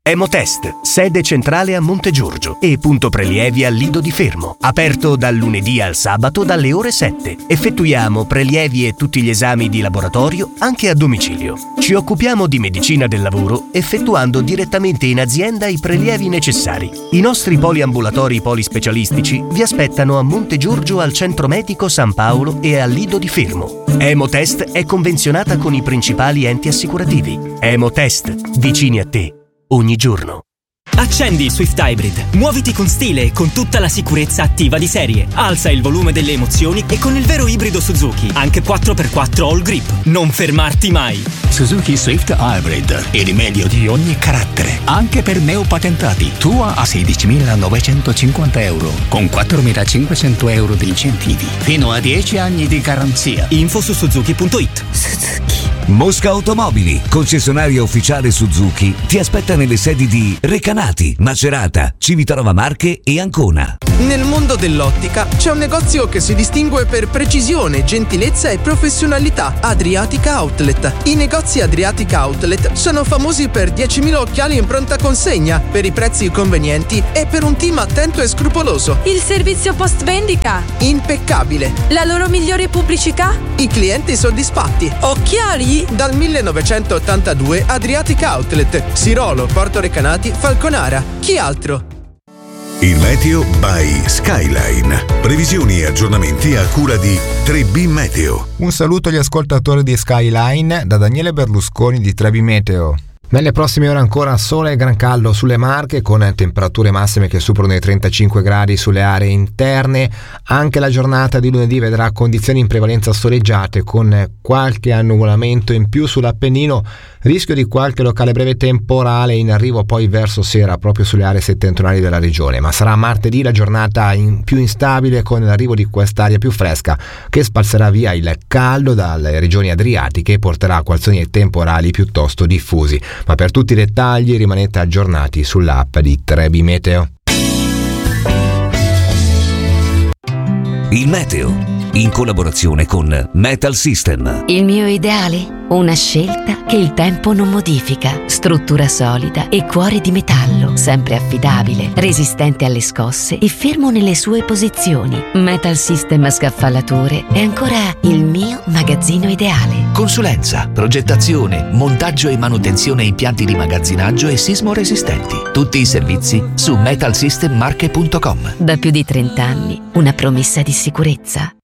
Emotest, sede centrale a Montegiorgio e punto prelievi a Lido di Fermo. Aperto dal lunedì al sabato dalle ore 7. Effettuiamo prelievi e tutti gli esami di laboratorio anche a domicilio. Ci occupiamo di medicina del lavoro effettuando direttamente in azienda i prelievi necessari. I nostri poliambulatori polispecialistici vi aspettano a Montegiorgio al Centro Medico San Paolo e a Lido di Fermo. Emotest è convenzionata con i principali enti assicurativi. Emotest, vicini a te ogni giorno. Accendi il Swift Hybrid, muoviti con stile e con tutta la sicurezza attiva di serie. Alza il volume delle emozioni e con il vero ibrido Suzuki, anche 4x4 All Grip. Non fermarti mai. Suzuki Swift Hybrid, il rimedio di ogni carattere, anche per neopatentati. Tua a 16.950 euro, con 4.500 euro di incentivi, fino a 10 anni di garanzia. Info su Suzuki.it. Suzuki. Mosca Automobili, concessionaria ufficiale Suzuki, ti aspetta nelle sedi di Recanati, Macerata, Civitanova Marche e Ancona. Nel mondo dell'ottica c'è un negozio che si distingue per precisione, gentilezza e professionalità: Adriatica Outlet. I negozi Adriatica Outlet sono famosi per 10.000 occhiali in pronta consegna, per i prezzi convenienti e per un team attento e scrupoloso. Il servizio post vendita? Impeccabile. La loro migliore pubblicità? I clienti soddisfatti. Occhiali? Dal 1982 Adriatica Outlet, Sirolo, Porto Recanati, Falconara. Chi altro? Il meteo by Skyline. Previsioni e aggiornamenti a cura di 3B Meteo. Un saluto agli ascoltatori di Skyline da Daniele Berlusconi di 3B Meteo. Nelle prossime ore ancora sole e gran caldo sulle Marche, con temperature massime che superano i 35 gradi sulle aree interne. Anche la giornata di lunedì vedrà condizioni in prevalenza soleggiate, con qualche annuvolamento in più sull'Appennino, rischio di qualche locale breve temporale in arrivo poi verso sera proprio sulle aree settentrionali della regione. Ma sarà martedì la giornata più instabile, con l'arrivo di quest'aria più fresca che spazzerà via il caldo dalle regioni adriatiche e porterà a qualzoni e temporali piuttosto diffusi. Ma per tutti i dettagli rimanete aggiornati sull'app di 3B Meteo. Il meteo, in collaborazione con Metal System. Il mio ideale? Una scelta che il tempo non modifica. Struttura solida e cuore di metallo, sempre affidabile, resistente alle scosse e fermo nelle sue posizioni. Metal System Scaffalature è ancora il mio magazzino ideale. Consulenza, progettazione, montaggio e manutenzione impianti di magazzinaggio e sismo resistenti. Tutti i servizi su metalsystemmarche.com. Da più di 30 anni, una promessa di sicurezza.